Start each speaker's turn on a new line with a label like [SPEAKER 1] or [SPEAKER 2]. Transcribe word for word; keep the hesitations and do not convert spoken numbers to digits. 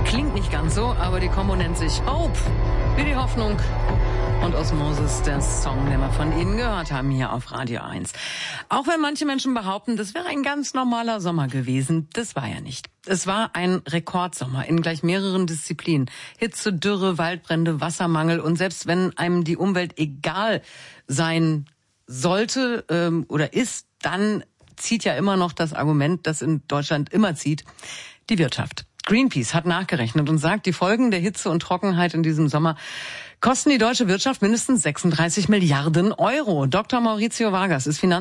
[SPEAKER 1] Klingt nicht ganz so, aber die Kombo nennt sich Hope, wie die Hoffnung. Und Osmosis, der Song, den wir von Ihnen gehört haben hier auf Radio eins. Auch wenn manche Menschen behaupten, das wäre ein ganz normaler Sommer gewesen, das war ja nicht. Es war ein Rekordsommer in gleich mehreren Disziplinen. Hitze, Dürre, Waldbrände, Wassermangel und selbst wenn einem die Umwelt egal sein sollte ähm, oder ist, dann zieht ja immer noch das Argument, das in Deutschland immer zieht, die Wirtschaft. Greenpeace hat nachgerechnet und sagt, die Folgen der Hitze und Trockenheit in diesem Sommer kosten die deutsche Wirtschaft mindestens sechsunddreißig Milliarden Euro. Doktor Maurizio Vargas ist Finanz